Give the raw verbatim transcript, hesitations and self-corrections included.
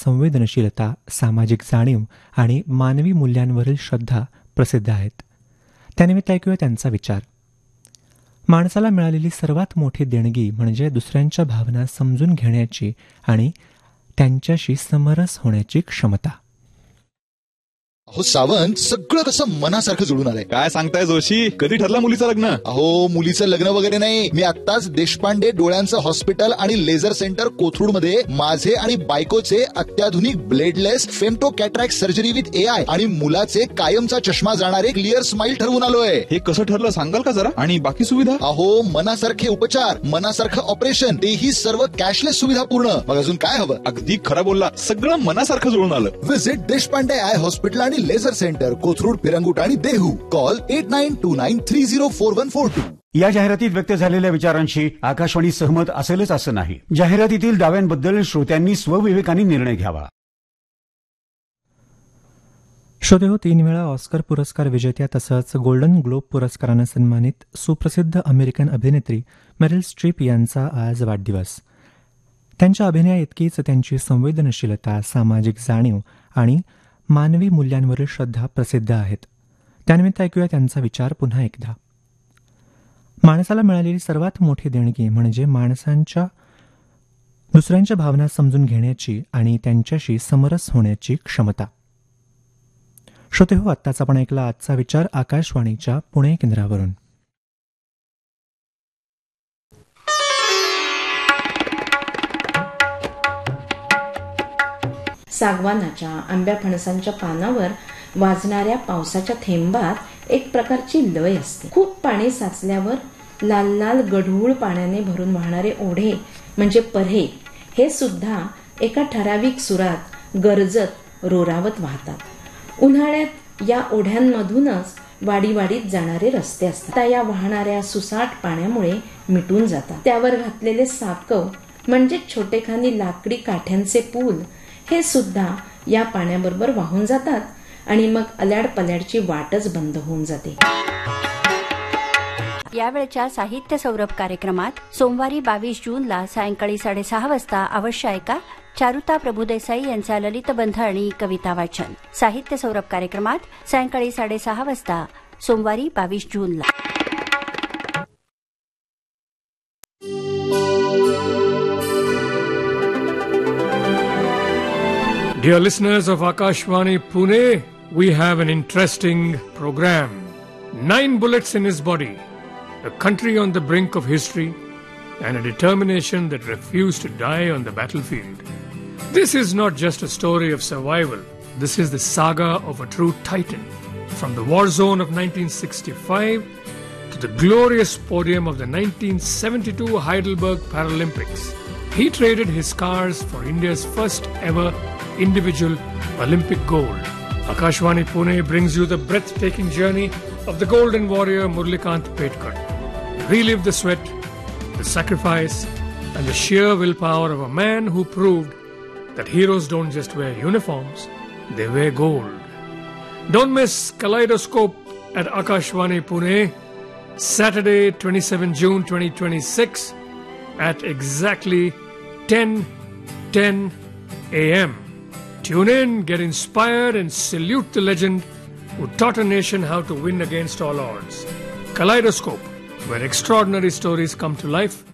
संवेदनशीलता, सामाजिक जाणीव आणि मानवी मूल्यांवरील श्रद्धा प्रसिद्ध आहेत. त्यानिमित्त ऐकूया त्यांचा विचार. माणसाला मिळालेली सर्वात मोठी देणगी म्हणजे दुसऱ्यांच्या भावना समजून घेण्याची आणि त्यांच्याशी समरस होण्याची क्षमता. अहो सावंत, सगळं कसं मनासारखं जुळून आलंय. काय सांगताय जोशी, कधी ठरलं मुलीचं लग्न? अहो मुलीचं लग्न वगैरे नाही, मी आत्ताच देशपांडे डोळ्यांचं हॉस्पिटल आणि लेझर सेंटर कोथरूड मध्ये माझे आणि बायकोचे अत्याधुनिक bladeless femto cataract surgery with A I आणि मुलाचे कायमचा चष्मा जाणारे क्लिअर स्माइल ठरवून आलोय. हे कसं ठरलं सांगाल का जरा? आणि बाकी सुविधा? अहो मनासारखे उपचार, मनासारखं ऑपरेशन, तेही सर्व कॅशलेस सुविधा पूर्ण. मग अजून काय हवं? अगदी खरं बोलला, सगळं मनासारखं जुळून आलं. विजिट देशपांडे आय हॉस्पिटल आणि लेझर सेंटर कोथरूड, पिरंगुट आणि Dehu. Call at nine to nine three zero four one four to. या जाहिरातीत व्यक्त झालेल्या विचारांशी आकाशवाणी सहमत असेलच असं नाही. जाहिरातीतील दाव्यांबद्दल श्रोत्यांनी स्वविवेकाने निर्णय घ्यावा. श्रोतेहो, तीन वेळा ऑस्कर पुरस्कार विजेत्या तसंच गोल्डन ग्लोब पुरस्कारानं सन्मानित सुप्रसिद्ध अमेरिकन अभिनेत्री मेरिल स्ट्रीप यांचा आज वाढदिवस. त्यांच्या अभिनयाइतकीच त्यांची संवेदनशीलता, सामाजिक जाणीव आणि मानवी मूल्यांवरील श्रद्धा प्रसिद्ध आहेत. त्यानिमित्त ऐकूया त्यांचा विचार पुन्हा एकदा. माणसाला मिळालेली सर्वात मोठी देणगी म्हणजे माणसांच्या दुसऱ्यांच्या भावना समजून घेण्याची आणि त्यांच्याशी समरस होण्याची क्षमता. श्रोते हो, आत्ताच आपण ऐकला आजचा विचार आकाशवाणीच्या पुणे केंद्रावरून. सागवानाच्या, आंब्या फणसांच्या पानावर वाजणाऱ्या पावसाच्या थेंबात एक प्रकारची लय असते. खूप पाणी साचल्यावर लाल लाल गढूळ पाण्याने भरून वाहणारे ओढे म्हणजे पर्हे हे सुद्धा एका ठराविक सुरात गरजत रोरावत वाहतात. उन्हाळ्यात या ओढ्यांमधूनच वाडी वाडीत जाणारे रस्ते असतात. त्या या वाहणाऱ्या सुसाट पाण्यामुळे मिटून जातात. त्यावर घातलेले सापकव म्हणजे छोटेखानी लाकडी काठ्यांचे पूल हे सुद्धा या पाण्याबरोबर वाहून जातात आणि मग अल्याड पल्याडची वाटच बंद होऊन जाते. यावेळच्या साहित्य सौरभ कार्यक्रमात सोमवारी बावीस जूनला सायंकाळी साडेसहा वाजता अवश्य ऐका चारुता प्रभुदेसाई यांचा ललितबंध आणि कविता वाचन. साहित्य सौरभ कार्यक्रमात सायंकाळी साडेसहा वाजता सोमवारी बावीस जूनला. Dear listeners of Akashvani Pune, we have an interesting program. Nine bullets in his body, a country on the brink of history, and a determination that refused to die on the battlefield. This is not just a story of survival. This is the saga of a true titan. From the war zone of nineteen sixty-five to the glorious podium of the nineteen seventy-two Heidelberg Paralympics, he traded his scars for India's first ever individual Olympic gold. Akashvani Pune brings you the breathtaking journey of the golden warrior Murlikant Petkar. Relive the sweat, the sacrifice, and the sheer willpower of a man who proved that heroes don't just wear uniforms, they wear gold. Don't miss Kaleidoscope at Akashvani Pune, Saturday, twenty-seventh June twenty twenty-six at exactly ten ten a m Tune in, get inspired, and salute the legend who taught a nation how to win against all odds. Kaleidoscope, where extraordinary stories come to life